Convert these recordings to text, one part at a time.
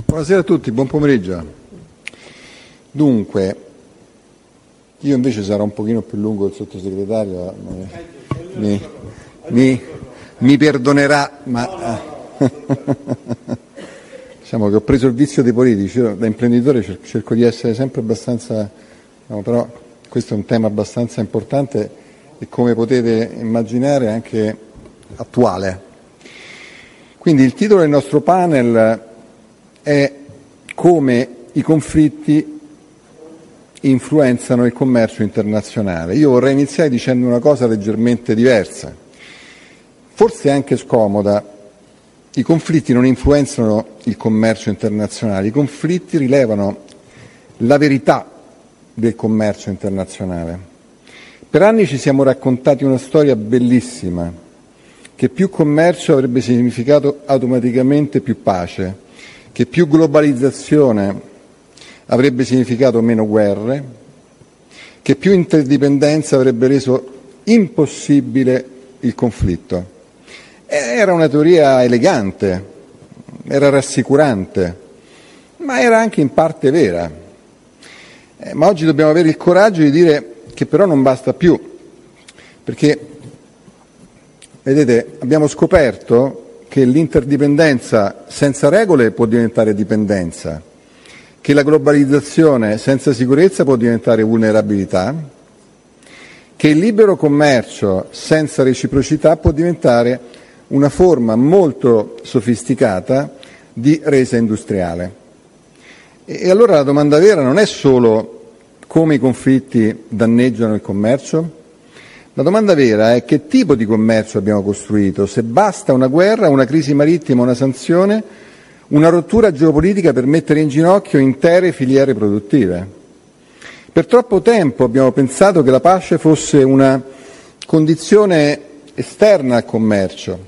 Buonasera a tutti, buon pomeriggio. Dunque, io invece sarò un pochino più lungo del sottosegretario, mi perdonerà, ma diciamo che ho preso il vizio dei politici. Io da imprenditore cerco di essere sempre abbastanza, però questo è un tema abbastanza importante e, come potete immaginare, anche attuale. Quindi il titolo del nostro panel è come i conflitti influenzano il commercio internazionale. Io vorrei iniziare dicendo una cosa leggermente diversa, forse anche scomoda. I conflitti non influenzano il commercio internazionale, i conflitti rilevano la verità del commercio internazionale. Per anni ci siamo raccontati una storia bellissima, che più commercio avrebbe significato automaticamente più pace, che più globalizzazione avrebbe significato meno guerre, che più interdipendenza avrebbe reso impossibile il conflitto. Era una teoria elegante, era rassicurante, ma era anche in parte vera. Ma oggi dobbiamo avere il coraggio di dire che però non basta più, perché vedete, abbiamo scoperto che l'interdipendenza senza regole può diventare dipendenza, che la globalizzazione senza sicurezza può diventare vulnerabilità, che il libero commercio senza reciprocità può diventare una forma molto sofisticata di resa industriale. E allora la domanda vera non è solo come i conflitti danneggiano il commercio. La domanda vera è che tipo di commercio abbiamo costruito, se basta una guerra, una crisi marittima, una sanzione, una rottura geopolitica per mettere in ginocchio intere filiere produttive. Per troppo tempo abbiamo pensato che la pace fosse una condizione esterna al commercio.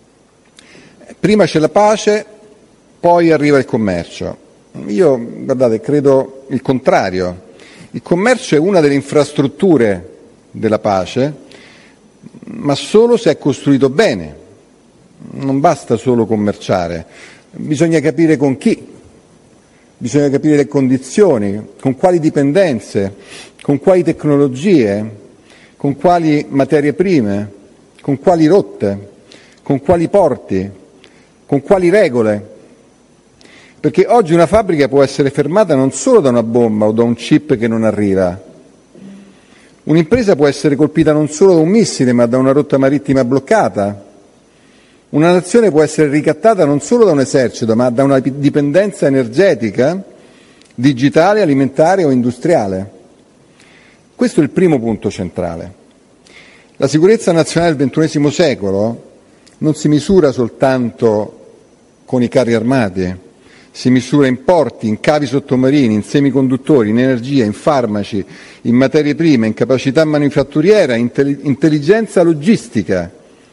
Prima c'è la pace, poi arriva il commercio. Io, guardate, credo il contrario. Il commercio è una delle infrastrutture della pace, ma solo se è costruito bene. Non basta solo commerciare, bisogna capire con chi, bisogna capire le condizioni, con quali dipendenze, con quali tecnologie, con quali materie prime, con quali rotte, con quali porti, con quali regole. Perché oggi una fabbrica può essere fermata non solo da una bomba o da un chip che non arriva. Un'impresa può essere colpita non solo da un missile, ma da una rotta marittima bloccata. Una nazione può essere ricattata non solo da un esercito, ma da una dipendenza energetica, digitale, alimentare o industriale. Questo è il primo punto centrale. La sicurezza nazionale del XXI secolo non si misura soltanto con i carri armati, si misura in porti, in cavi sottomarini, in semiconduttori, in energia, in farmaci, in materie prime, in capacità manifatturiera, in intelligenza logistica.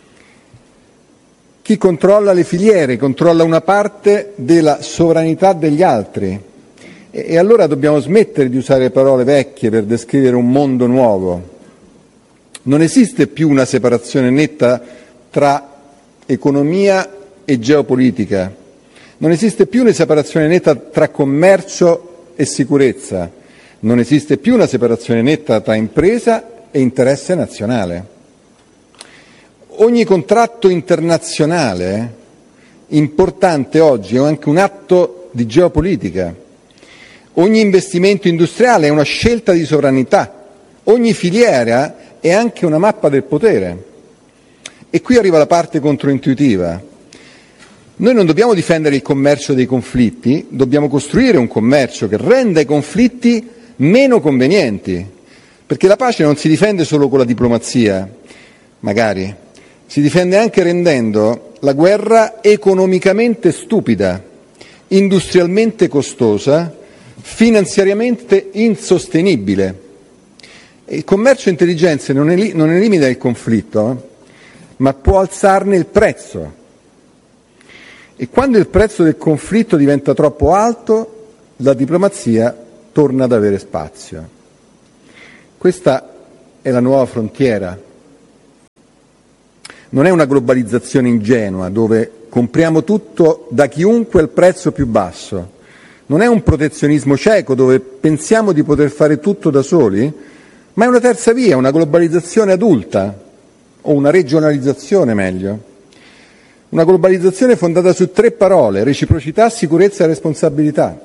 Chi controlla le filiere controlla una parte della sovranità degli altri. E allora dobbiamo smettere di usare parole vecchie per descrivere un mondo nuovo. Non esiste più una separazione netta tra economia e geopolitica. Non esiste più una separazione netta tra commercio e sicurezza. Non esiste più una separazione netta tra impresa e interesse nazionale. Ogni contratto internazionale importante oggi è anche un atto di geopolitica. Ogni investimento industriale è una scelta di sovranità. Ogni filiera è anche una mappa del potere. E qui arriva la parte controintuitiva. Noi non dobbiamo difendere il commercio dei conflitti, dobbiamo costruire un commercio che renda i conflitti meno convenienti, perché la pace non si difende solo con la diplomazia, magari, si difende anche rendendo la guerra economicamente stupida, industrialmente costosa, finanziariamente insostenibile. Il commercio intelligente non elimina il conflitto, ma può alzarne il prezzo. E quando il prezzo del conflitto diventa troppo alto, la diplomazia torna ad avere spazio. Questa è la nuova frontiera. Non è una globalizzazione ingenua dove compriamo tutto da chiunque al prezzo più basso, non è un protezionismo cieco dove pensiamo di poter fare tutto da soli, ma è una terza via, una globalizzazione adulta, o una regionalizzazione meglio. Una globalizzazione fondata su 3 parole: reciprocità, sicurezza e responsabilità.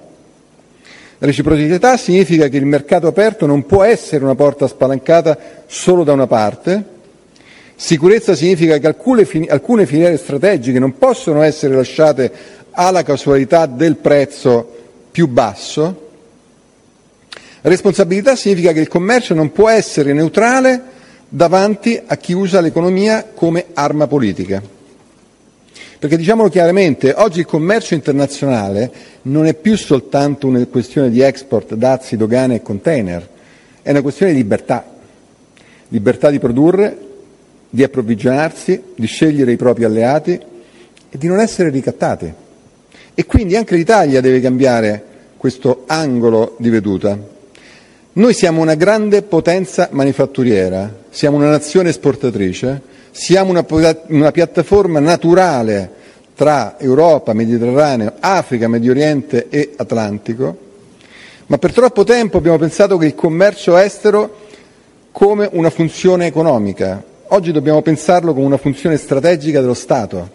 Reciprocità significa che il mercato aperto non può essere una porta spalancata solo da una parte. Sicurezza significa che alcune filiere strategiche non possono essere lasciate alla casualità del prezzo più basso. Responsabilità significa che il commercio non può essere neutrale davanti a chi usa l'economia come arma politica. Perché diciamolo chiaramente, oggi il commercio internazionale non è più soltanto una questione di export, dazi, dogane e container, è una questione di libertà. Libertà di produrre, di approvvigionarsi, di scegliere i propri alleati e di non essere ricattati. E quindi anche l'Italia deve cambiare questo angolo di veduta. Noi siamo una grande potenza manifatturiera, siamo una nazione esportatrice, siamo una piattaforma naturale tra Europa, Mediterraneo, Africa, Medio Oriente e Atlantico, ma per troppo tempo abbiamo pensato che il commercio estero come una funzione economica. Oggi dobbiamo pensarlo come una funzione strategica dello Stato.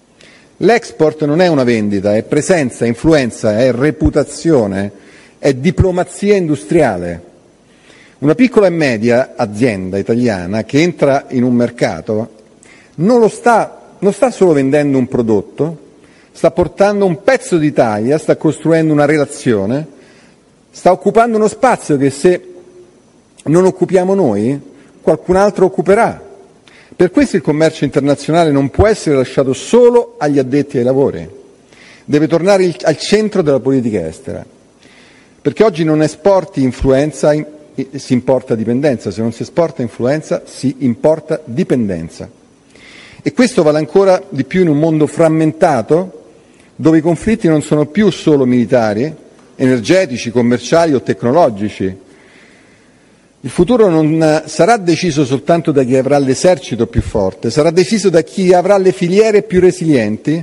L'export non è una vendita, è presenza, influenza, è reputazione, è diplomazia industriale. Una piccola e media azienda italiana che entra in un mercato non sta solo vendendo un prodotto, sta portando un pezzo d'Italia, sta costruendo una relazione, sta occupando uno spazio che se non occupiamo noi, qualcun altro occuperà. Per questo il commercio internazionale non può essere lasciato solo agli addetti ai lavori, deve tornare al centro della politica estera, perché oggi non esporti influenza, si importa dipendenza, se non si esporta influenza si importa dipendenza. E questo vale ancora di più in un mondo frammentato, dove i conflitti non sono più solo militari, energetici, commerciali o tecnologici. Il futuro non sarà deciso soltanto da chi avrà l'esercito più forte, sarà deciso da chi avrà le filiere più resilienti,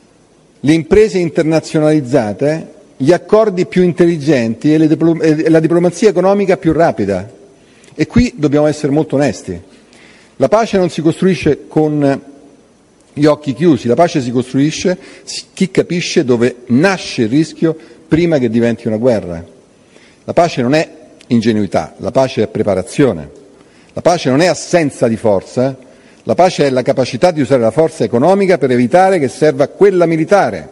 le imprese internazionalizzate, gli accordi più intelligenti e la diplomazia economica più rapida. E qui dobbiamo essere molto onesti. La pace non si costruisce con gli occhi chiusi, la pace si costruisce chi capisce dove nasce il rischio prima che diventi una guerra. La pace non è ingenuità, la pace è preparazione. La pace non è assenza di forza, la pace è la capacità di usare la forza economica per evitare che serva quella militare.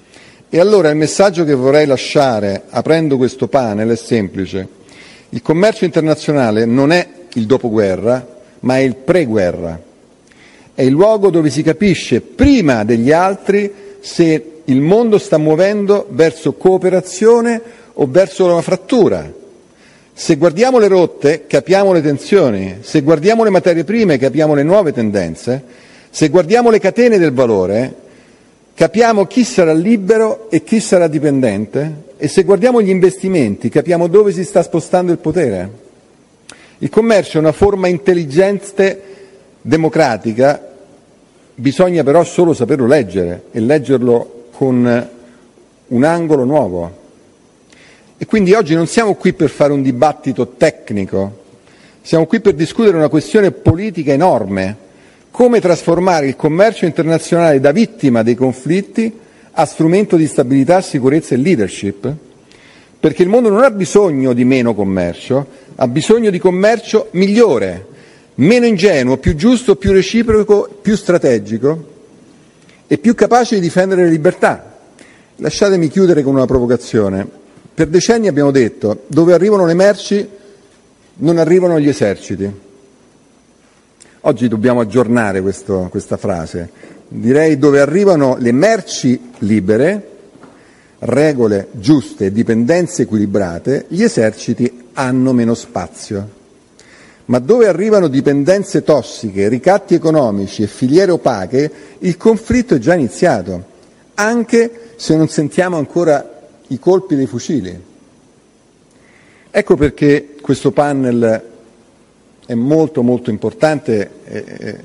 E allora il messaggio che vorrei lasciare aprendo questo panel è semplice. Il commercio internazionale non è il dopoguerra, ma è il preguerra. È il luogo dove si capisce prima degli altri se il mondo sta muovendo verso cooperazione o verso una frattura. Se guardiamo le rotte, capiamo le tensioni. Se guardiamo le materie prime, capiamo le nuove tendenze. Se guardiamo le catene del valore, capiamo chi sarà libero e chi sarà dipendente. E se guardiamo gli investimenti, capiamo dove si sta spostando il potere. Il commercio è una forma intelligente, democratica, bisogna però solo saperlo leggere e leggerlo con un angolo nuovo. E quindi oggi non siamo qui per fare un dibattito tecnico, siamo qui per discutere una questione politica enorme: come trasformare il commercio internazionale da vittima dei conflitti a strumento di stabilità, sicurezza e leadership, perché il mondo non ha bisogno di meno commercio, ha bisogno di commercio migliore, meno ingenuo, più giusto, più reciproco, più strategico e più capace di difendere le libertà. Lasciatemi chiudere con una provocazione. Per decenni abbiamo detto: dove arrivano le merci non arrivano gli eserciti. Oggi dobbiamo aggiornare questa frase. Direi: dove arrivano le merci libere, regole giuste e dipendenze equilibrate, gli eserciti hanno meno spazio. Ma dove arrivano dipendenze tossiche, ricatti economici e filiere opache, il conflitto è già iniziato, anche se non sentiamo ancora i colpi dei fucili. Ecco perché questo panel è molto molto importante